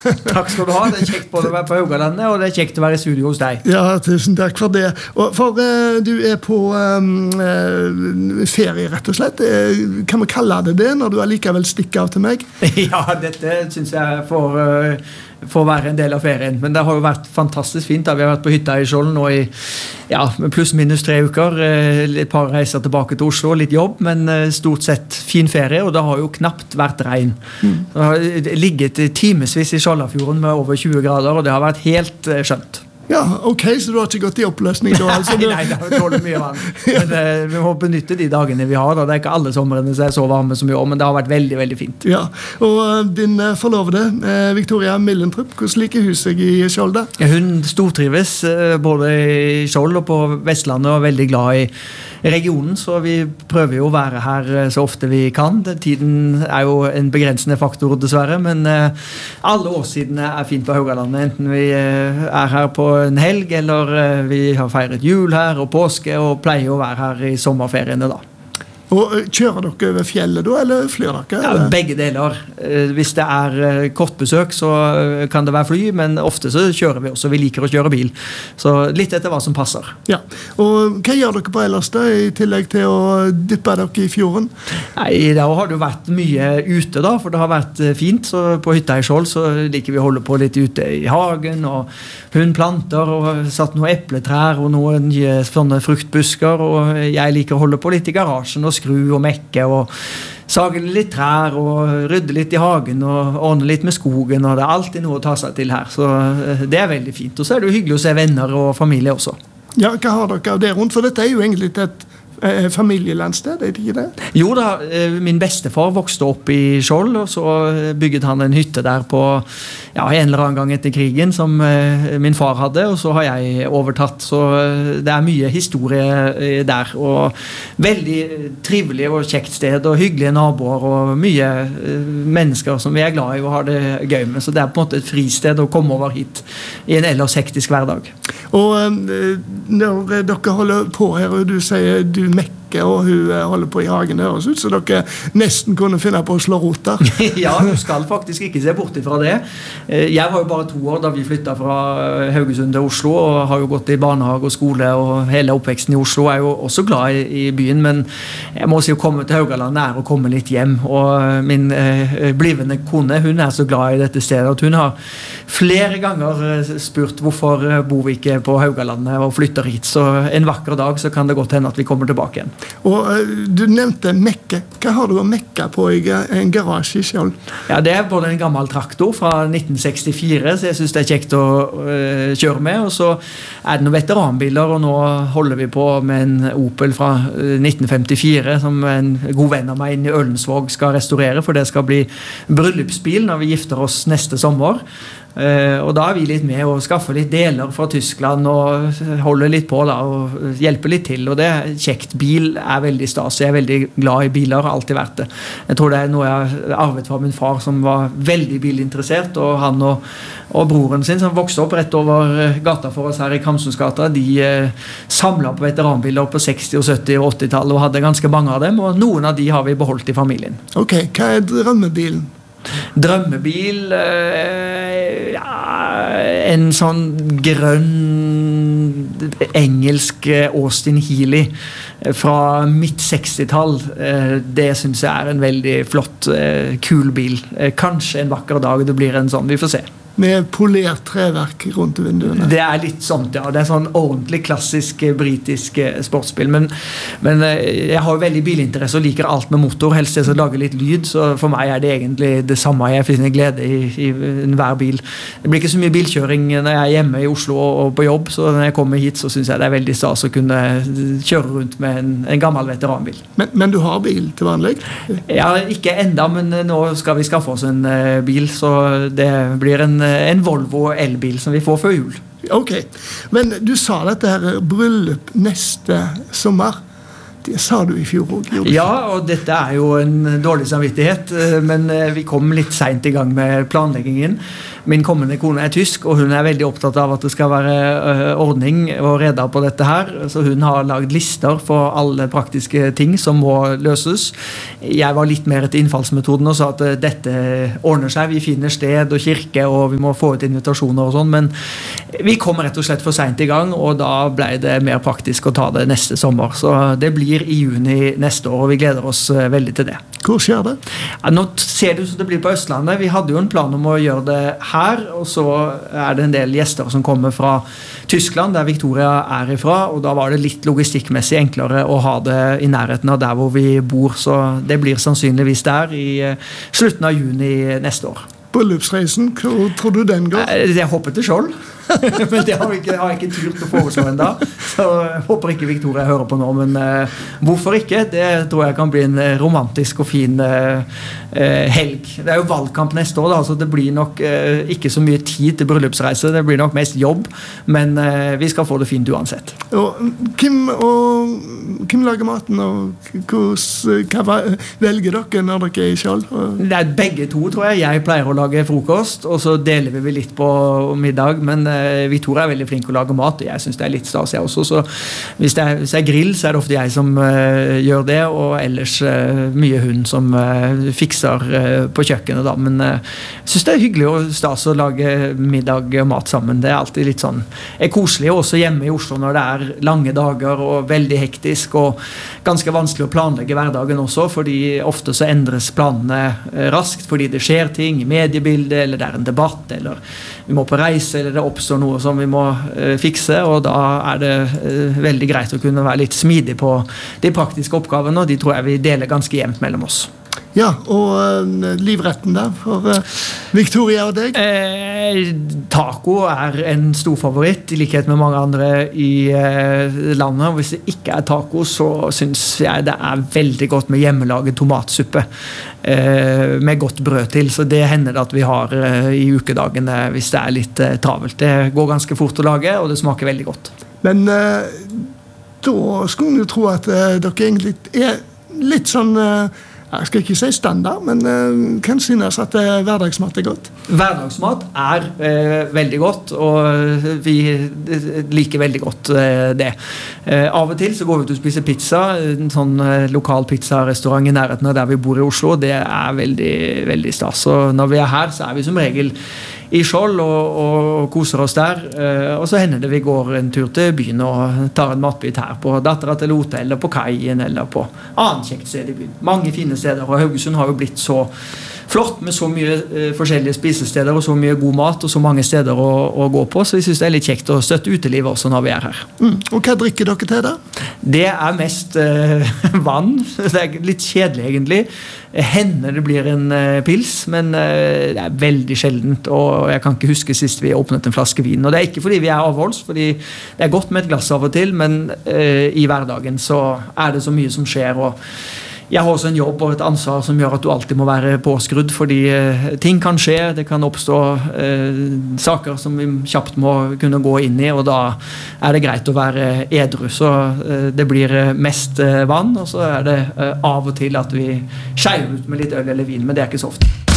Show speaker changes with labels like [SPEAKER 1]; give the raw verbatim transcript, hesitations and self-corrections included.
[SPEAKER 1] Takk skal du ha, det er kjekt både å være på Haugalandet, og det er kjekt å være i studio hos deg.
[SPEAKER 2] Ja, tusen takk for det. Og for uh, du er på um, uh, ferie, rett og slett. Uh, kan vi kalle det det, når du allikevel stikker av til meg?
[SPEAKER 1] Ja, dette synes jeg får, uh, får være en del av ferien. Men det har jo vært fantastisk fint. Da. Vi har vært på hytta i Skjold nå i ja, pluss minus tre uker. Uh, et par reiser tilbake til Oslo, litt jobb, men uh, stort sett fin ferie, og det har jo knapt vært regn. Mm. Det har ligget timesvis i Skjoldafjorden med over tjue grader, og det har vært helt uh, skjønt.
[SPEAKER 2] Ja, ok, så du har ikke gått i oppløsning da? Altså,
[SPEAKER 1] nei, nei, det har tålet mye vann. Men uh, vi må benytte de dagene vi har, da. Det er ikke alle somrene som er så varme som i år, men det har vært veldig, veldig fint.
[SPEAKER 2] Ja, og uh, din uh, forlovede, uh, Victoria Millentrup, hvordan liker hun seg i Skjold da?
[SPEAKER 1] Hun stortrives uh, både i Skjold og på Vestlandet, og er veldig glad i regionen, så vi prøver jo å være her så ofte vi kan. Tiden er jo en begrensende faktor, dessverre, men uh, alle årsidene er fint på Haugalandet, enten vi uh, er her på en helg, eller uh, vi har feiret jul her og påske, og pleier å være her i sommerferiene da.
[SPEAKER 2] Og kjører dere over fjellet da, eller flyr dere?
[SPEAKER 1] Ja, begge deler. Hvis det er kortbesøk, så kan det være fly, men ofte så kjører vi også. Vi liker å kjøre bil. Så litt etter hva som passer.
[SPEAKER 2] Ja, og hva gjør dere på ellers da, i tillegg til å dyppe dere i fjorden?
[SPEAKER 1] Nei, da har det jo vært mye ute da, for det har vært fint. Så på hytta i Skjold så liker vi å holde på litt ute i hagen, og hun planter, og satt noen epletrær, og noen sånne fruktbusker, og jeg liker å holde på litt i garasjen, og skru og mekke og sage litt trær og rydde litt i hagen og ordne litt med skogen, og det er alltid noe å ta seg til her, så det er veldig fint. Og så er det jo hyggelig å se venner og familie også.
[SPEAKER 2] Ja, hva har dere av det rundt? For dette er jo egentlig et familielandsted, er det ikke det?
[SPEAKER 1] Jo da, min bestefar vokste opp i Skjold, og så bygget han en hytte der på ja, en eller annen gang etter krigen som min far hadde, og så har jeg overtatt, så det er mye historie der, og veldig trivelig og kjekt sted, og hyggelige naboer, og mye mennesker som vi er glad i og har det gøy med, så det er på en måte et fristed å komme over hit i en ellers hektisk hverdag.
[SPEAKER 2] Og når dere holder på her, og du sier du mekker, og hun holder på i hagen, det høres ut, så dere nesten kunne finne på å slå rota.
[SPEAKER 1] Ja, du skal faktisk ikke se bort ifra det. Jeg var jo bare to år da vi flyttet fra Haugesund til Oslo, og har jo gått i barnehage og skole, og hele oppveksten i Oslo er jo også glad i, i byen, men jeg må si å komme til Haugalandet er å komme litt hjem, og min eh, blivende kone, hun er så glad i dette stedet, at hun har flere ganger spurt hvorfor bor vi ikke på Haugalandet og flytter hit, så en vakker dag så kan det godt hende at vi kommer tilbake igjen.
[SPEAKER 2] Og uh, du nevnte mekke. Hva har du å mekke på i en garasje i Skjold?
[SPEAKER 1] Ja, det er både en gammel traktor fra nitten sekstifire, så jeg synes det er kjekt å uh, kjøre med, og så er det noen veteranbiler, og nå holder vi på med en Opel fra uh, nitten femtifire, som en god venn av meg inn i Ølensvåg skal restaurere, for det skal bli bryllupsbil når vi gifter oss neste sommer. Uh, og da er vi litt med å skaffe litt deler fra Tyskland og holde litt på da, og hjelpe litt til, og det er kjekt. Bil er veldig stas, jeg er veldig glad i biler, har alltid vært det. Jeg tror det er noe jeg har arvet fra min far som var veldig bilinteressert, og han og, og broren sin som vokste opp rett over gata for oss her i Kamsundsgata, de uh, samlet på veteranbiler på seksti-, sytti- og åtti-tallet og hadde ganske mange av dem, og noen av de har vi beholdt i familien.
[SPEAKER 2] Ok, hva er drømmebilen?
[SPEAKER 1] Drømmebil øh, ja, en sånn grønn engelsk Austin Healey fra midt sekstitall, det synes jeg er en veldig flott, kul bil. Kanskje en vakker dag det blir en sånn, vi får se.
[SPEAKER 2] Med polert treverk rundt vinduene.
[SPEAKER 1] Det er litt sånt, ja. Det er sånn ordentlig klassisk britisk sportsbil. Men, men jeg har jo veldig bilinteresse og liker alt med motor, helst det som lager litt lyd, så for meg er det egentlig det samme. Jeg finner glede i, i hver bil. Det blir ikke så mye bilkjøring når jeg er hjemme i Oslo og på jobb, så når jeg kommer hit så synes jeg det er veldig stas å kunne kjøre rundt med en, en gammel veteranbil.
[SPEAKER 2] Men, men du har bil til vanlig?
[SPEAKER 1] Ja, ikke enda, men nå skal vi skaffe oss en uh, bil, så det blir en en Volvo elbil som vi får før jul.
[SPEAKER 2] Ok, men du sa dette her bryllup neste sommer. Det sa du i fjor også.
[SPEAKER 1] Ja, og dette er jo en dårlig samvittighet, men vi kom litt sent i gang med planleggingen. Min kommende kone er tysk, og hun er veldig opptatt av at det skal være ordning og reda på dette her. Så hun har lagd lister for alle praktiske ting som må løses. Jeg var litt mer etter innfallsmetoden og sa at dette ordner seg. Vi finner sted og kirke, og vi må få ut invitasjoner og sånn. Men vi kom rett og slett for sent i gang, og da ble det mer praktisk å ta det neste sommer. Så det blir i juni neste år, og vi gleder oss veldig til det.
[SPEAKER 2] Hvor skjer det?
[SPEAKER 1] Ja, nå ser det ut som det blir på Østlandet. Vi hadde jo en plan om å gjøre det her, og så er det en del gjester som kommer fra Tyskland, der Victoria er ifra, og da var det litt logistikkmessig enklere å ha det i nærheten av der hvor vi bor, så det blir sannsynligvis der i slutten av juni neste år.
[SPEAKER 2] Bryllupsreisen, hvor tror du den går?
[SPEAKER 1] Jeg håper til Skjold. Men det har jeg ikke, har jeg ikke turt å foreslå enda. Så jeg håper ikke Victoria hører på nå, men uh, hvorfor ikke? Det tror jeg kan bli en romantisk og fin uh, helg. Det er jo valgkamp neste år, da, så det blir nok uh, ikke så mye tid til bryllupsreise. Det blir nok mest jobb, men uh, vi skal få det fint uansett.
[SPEAKER 2] Og Kim, og, Kim lager maten, og hos, hva velger dere når dere er i Skjold?
[SPEAKER 1] Det er begge to, tror jeg. Jeg pleier å lage frokost, og så deler vi litt på middag, men Victoria er veldig flink å lage mat, og jeg synes det er litt stas jeg også, så hvis det, er, hvis det er grill, så er det ofte jeg som uh, gjør det, og ellers uh, mye hun som uh, fikser uh, på kjøkkenet da, men uh, jeg synes det er hyggelig og stas å lage middag og mat sammen. Det er alltid litt sånn, er koselig også hjemme i Oslo når det er lange dager og veldig hektisk og ganske vanskelig å planlegge hverdagen også, fordi ofte så endres planene uh, raskt, fordi det skjer ting i mediebildet, eller det er en debatt, eller vi må på reise, eller det oppstår noe som vi må uh, fikse, og da er det uh, veldig greit å kunne være litt smidig på de praktiske oppgavene, og de tror jeg vi deler ganske jevnt mellom oss.
[SPEAKER 2] Ja, og uh, livretten der for uh, Victoria og deg?
[SPEAKER 1] Eh, taco er en stor favoritt, i likhet med mange andre i eh, landet. Hvis det ikke er taco, så synes jeg det er veldig godt med hjemmelaget tomatsuppe. Eh, med godt brød til, så det hender det at vi har eh, i ukedagene hvis det er litt eh, travelt. Det går ganske fort å lage, og det smaker veldig godt.
[SPEAKER 2] Men uh, da skulle man jo tro at uh, dere egentlig er litt sånn uh, jeg skal ikke si standard, men uh, kan synes at uh, hverdagsmat er godt.
[SPEAKER 1] Hverdagsmat er uh, veldig godt, og vi liker veldig godt uh, det. Uh, av og til så går vi ut og spiser pizza, en sånn uh, lokal pizzarestaurant i nærheten av der vi bor i Oslo. Det er veldig, veldig stas. Så når vi er her, så er vi som regel i Skjold og, og koser oss der, uh, og så hender det vi går en tur til byen og tar en matbit her på Dattera til Lote, eller på Kaien, eller på annen kjekt sted i byen. Mange fine steder, og Haugesund har jo blitt så flott med så mye uh, forskjellige spisesteder og så mye god mat og så mange steder å, å gå på, så vi synes det er litt kjekt å støtte utelivet også når vi er her.
[SPEAKER 2] Mm. Og hva drikker dere til da?
[SPEAKER 1] Det er mest uh, vann. Det er litt kjedelig egentlig. Hender det blir en uh, pils, men uh, det er veldig sjeldent, og jeg kan ikke huske sist vi åpnet en flaske vin. Og det er ikke fordi vi er avholds, fordi det er godt med et glass av og til, men uh, i hverdagen så er det så mye som skjer, og jeg har også en jobb og et ansvar som gjør at du alltid må være påskrudd, fordi eh, ting kan skje, det kan oppstå eh, saker som vi kjapt må kunne gå inn i, og da er det greit å være edru. Så eh, det blir mest eh, vann, og så er det eh, av og til at vi skeier ut med litt øl eller vin, men det er ikke så ofte.